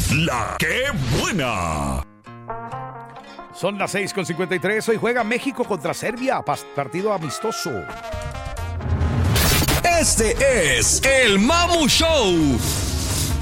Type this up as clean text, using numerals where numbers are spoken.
La que buena. Son las 6:53. Hoy juega México contra Serbia. Partido amistoso. Este es el Mamu Show.